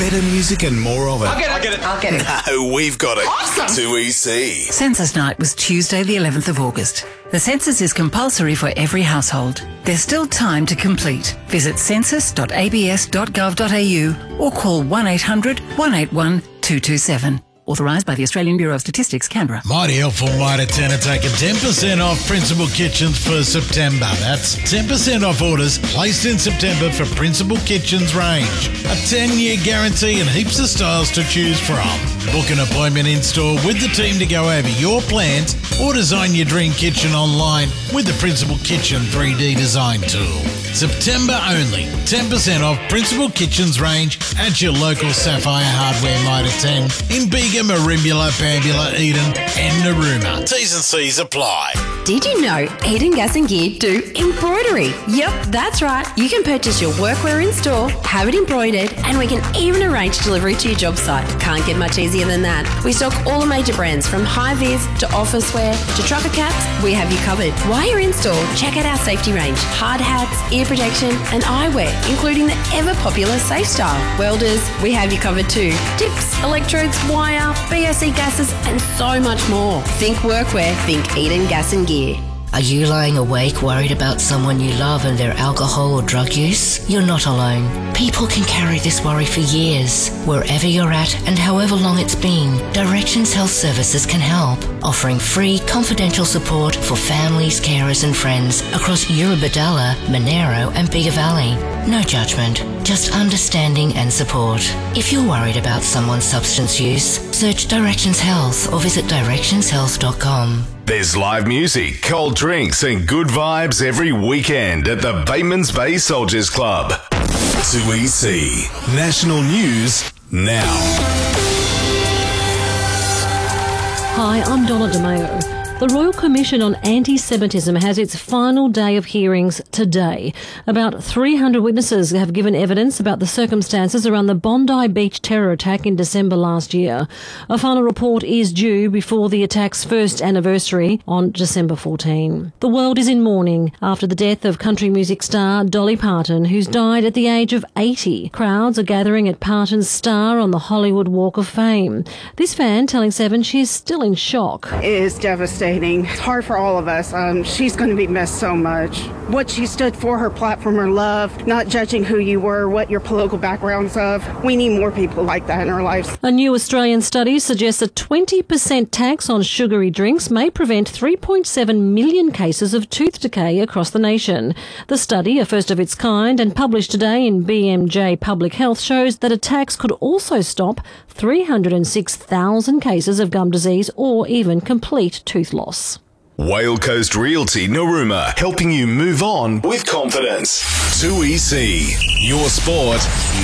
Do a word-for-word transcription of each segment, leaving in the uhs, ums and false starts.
Better music and more of it. I'll get it. I'll get it. I'll get it. No, we've got it. Awesome. two E C. Census night was Tuesday the eleventh of August. The census is compulsory for every household. There's still time to complete. Visit census dot a b s dot gov dot a u or call one eight hundred, one eight one, two two seven. Authorised by the Australian Bureau of Statistics, Canberra. Mighty helpful Mitre ten are taking ten percent off Principal Kitchens for September. That's ten percent off orders placed in September for Principal Kitchens range. A ten-year guarantee and heaps of styles to choose from. Book an appointment in-store with the team to go over your plans or design your dream kitchen online with the Principal Kitchen three D design tool. September only. ten percent off Principal Kitchens range at your local Sapphire Hardware Mitre ten in Bega, Merimbula, Bambula, Eden and Narooma. T's and C's apply. Did you know Eden Gas and Gear do embroidery? Yep, that's right. You can purchase your workwear in store, have it embroidered, and we can even arrange delivery to your job site. Can't get much easier than that. We stock all the major brands from high-vis to office wear to trucker caps. We have you covered. While you're in store, check out our safety range. Hard hats, ear protection and eyewear, including the ever-popular Safe Style. Welders, we have you covered too. Tips, electrodes, wire, B O C gases and so much more. Think workwear, think Eden Gas and Gear. Are you lying awake worried about someone you love and their alcohol or drug use? You're not alone. People can carry this worry for years. Wherever you're at and however long it's been, Directions Health Services can help, offering free, confidential support for families, carers and friends across Eurobodalla, Monero and Bega Valley. No judgment, just understanding and support. If you're worried about someone's substance use, search Directions Health or visit directions health dot com. There's live music, cold drinks and good vibes every weekend at the Batemans Bay Soldiers Club. two E C. National News now. Hi, I'm Donna DeMeo. The Royal Commission on Anti-Semitism has its final day of hearings today. About three hundred witnesses have given evidence about the circumstances around the Bondi Beach terror attack in December last year. A final report is due before the attack's first anniversary on December fourteenth. The world is in mourning after the death of country music star Dolly Parton, who's died at the age of eighty. Crowds are gathering at Parton's star on the Hollywood Walk of Fame. This fan telling Seven she's still in shock. It is devastating. It's hard for all of us. Um, she's going to be missed so much. What she stood for, her platform, her love, not judging who you were, what your political backgrounds of. We need more people like that in our lives. A new Australian study suggests a twenty percent tax on sugary drinks may prevent three point seven million cases of tooth decay across the nation. The study, a first of its kind and published today in B M J Public Health, shows that a tax could also stop three hundred six thousand cases of gum disease or even complete tooth loss. Whale Coast Realty Narooma, helping you move on with confidence. two E C. Your sport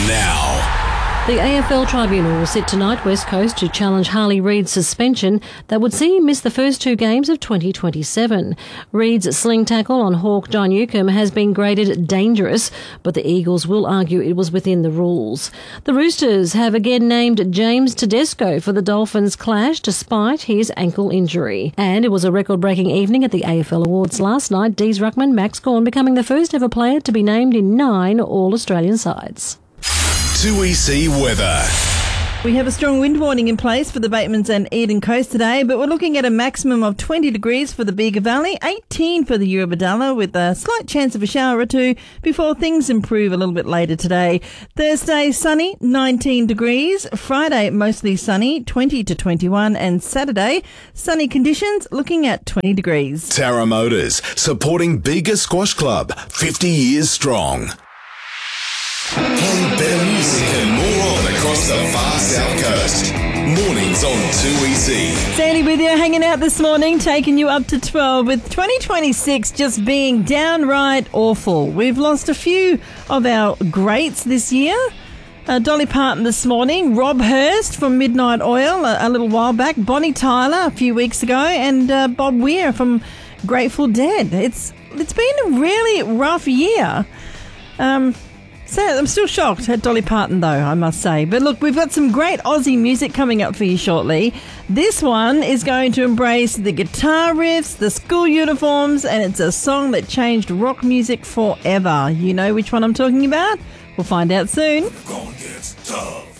now. The A F L Tribunal will sit tonight West Coast to challenge Harley Reid's suspension that would see him miss the first two games of twenty twenty-seven. Reid's sling tackle on Hawk John Newcomb has been graded dangerous, but the Eagles will argue it was within the rules. The Roosters have again named James Tedesco for the Dolphins' clash despite his ankle injury. And it was a record-breaking evening at the A F L Awards last night. Dees Ruckman, Max Gawn becoming the first ever player to be named in nine All-Australian sides. two E C weather. We have a strong wind warning in place for the Batemans and Eden Coast today, but we're looking at a maximum of twenty degrees for the Bega Valley, eighteen for the Eurobodalla, with a slight chance of a shower or two before things improve a little bit later today. Thursday, sunny, nineteen degrees. Friday, mostly sunny, twenty to twenty-one. And Saturday, sunny conditions, looking at twenty degrees. Tara Motors, supporting Bega Squash Club, fifty years strong. Playing better music and more on across the far south coast. Mornings on two E C. Sandy with you, hanging out this morning, taking you up to twelve, with twenty twenty-six just being downright awful. We've lost a few of our greats this year. Uh, Dolly Parton this morning, Rob Hurst from Midnight Oil a, a little while back, Bonnie Tyler a few weeks ago, and uh, Bob Weir from Grateful Dead. It's It's been a really rough year. Um... So I'm still shocked at Dolly Parton, though, I must say. But look, we've got some great Aussie music coming up for you shortly. This one is going to embrace the guitar riffs, the school uniforms, and it's a song that changed rock music forever. You know which one I'm talking about? We'll find out soon. Gonna get tough.